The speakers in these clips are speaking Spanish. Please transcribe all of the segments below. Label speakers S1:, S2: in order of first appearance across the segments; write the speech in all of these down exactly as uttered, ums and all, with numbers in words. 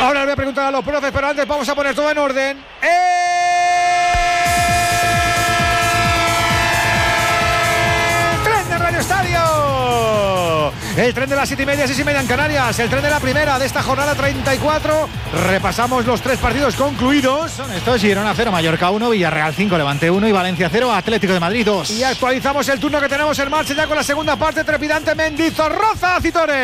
S1: Ahora le voy a preguntar a los profes, pero antes vamos a poner todo en orden. ¡Eh! ¡Tren de Radio Estadio! El tren de las siete y media, seis y media en Canarias. El tren de la primera de esta jornada treinta y cuatro. Repasamos los tres partidos concluidos.
S2: Son estos: Girona cero, Mallorca uno, Villarreal cinco, Levante uno y Valencia cero, Atlético de Madrid dos.
S1: Y actualizamos el turno que tenemos en marcha ya con la segunda parte trepidante. Mendizorroza,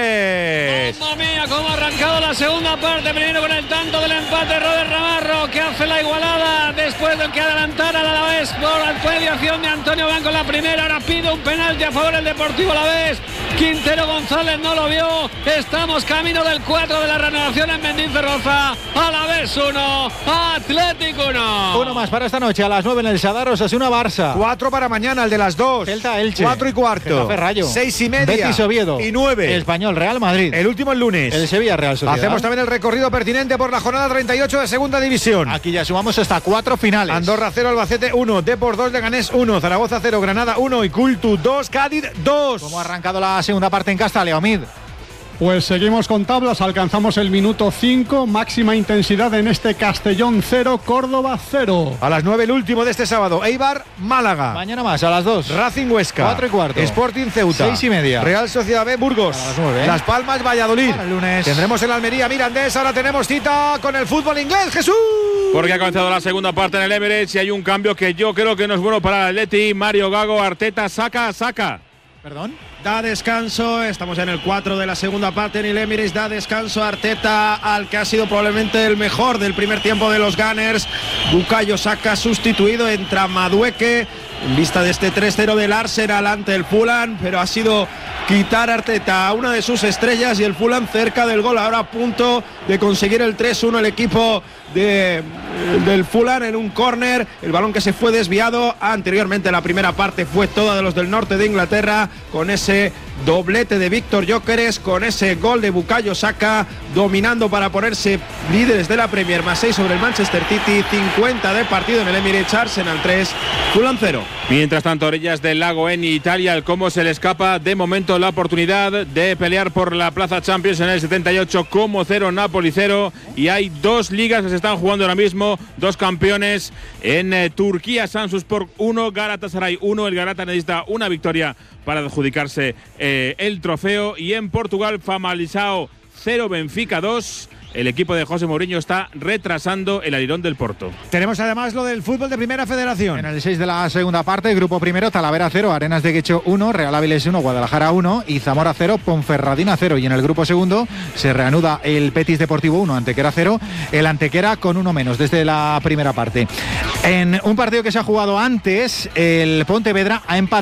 S1: Citores.
S3: ¡Mamma mía! Cómo ha arrancado la segunda parte. Primero con el tanto del empate, Robert Navarro, que hace la igualada después de que adelantara al Alavés por mediación de Antonio Blanco en la primera. Ahora pide un penalti a favor del Deportivo Alavés. Quintero González no lo vio. Estamos camino del cuatro de la renovación en Mendizorroza. Alavés uno, Atlético uno.
S2: Uno más para esta noche a las nueve en el Sadar, Osasuna Barça.
S1: Cuatro para mañana, el de las dos.
S2: Celta Elche.
S1: Cuatro y cuarto.
S2: Getafe Rayo.
S1: Seis y media.
S2: Betis Oviedo.
S1: Y nueve.
S2: El Español Real Madrid.
S1: El último el lunes.
S2: El Sevilla Real Sociedad.
S1: Hacemos también el recorrido pertinente por la jornada treinta y ocho de segunda división.
S2: Aquí ya sumamos hasta cuatro finales.
S1: Andorra cero, Albacete uno, Depor dos, Leganés uno, Zaragoza cero, Granada uno y Cultu dos, Cádiz dos.
S2: ¿Cómo ha arrancado la segunda parte en casa, Leomid?
S4: Pues seguimos con tablas, alcanzamos el minuto cinco, máxima intensidad en este Castellón cero, Córdoba cero.
S1: A las nueve el último de este sábado, Eibar, Málaga.
S2: Mañana más, a las dos.
S1: Racing Huesca.
S2: Cuatro y cuarto.
S1: Sporting Ceuta.
S2: Seis y media.
S1: Real Sociedad B, Burgos.
S2: A las nueve, ¿eh?
S1: Las Palmas, Valladolid.
S2: Para el lunes.
S1: Tendremos en la Almería, Mirandés. Ahora tenemos cita con el fútbol inglés, Jesús.
S5: Porque ha comenzado la segunda parte en el Emirates y hay un cambio que yo creo que no es bueno para el Atleti. Mario Gago, Arteta, saca, saca.
S2: ¿Perdón?
S6: Da descanso, estamos en el cuatro de la segunda parte en el Emirates, da descanso Arteta al que ha sido probablemente el mejor del primer tiempo de los Gunners. Bukayo Saka sustituido, entra Madueke en vista de este tres cero del Arsenal ante el Fulham, pero ha sido quitar Arteta a una de sus estrellas y el Fulham cerca del gol, ahora a punto de conseguir el tres uno el equipo de, del Fulham en un córner, el balón que se fue desviado. Anteriormente la primera parte fue toda de los del norte de Inglaterra, con ese doblete de Víctor Gyökeres, con ese gol de Bukayo Saka, dominando para ponerse líderes de la Premier, más seis sobre el Manchester City, cincuenta de partido en el Emirates. Arsenal tres, Fulham cero.
S5: Mientras tanto, a orillas del lago en Italia, el cómo se le escapa de momento la oportunidad de pelear por la plaza Champions en el setenta y ocho, como cero, Napoli cero, y hay dos ligas que se están jugando ahora mismo, dos campeones en eh, Turquía, Samsunspor uno, Galatasaray uno, el Galata necesita una victoria para adjudicarse eh, el trofeo, y en Portugal, Famalicão cero, Benfica dos. El equipo de José Mourinho está retrasando el alirón del Porto.
S1: Tenemos además lo del fútbol de Primera Federación.
S2: En el seis de la segunda parte, grupo primero, Talavera cero, Arenas de Guecho uno, Real Avilés uno, Guadalajara uno y Zamora cero, Ponferradina cero. Y en el grupo segundo se reanuda el Betis Deportivo uno, Antequera cero, el Antequera con uno menos desde la primera parte. En un partido que se ha jugado antes, el Pontevedra ha empatado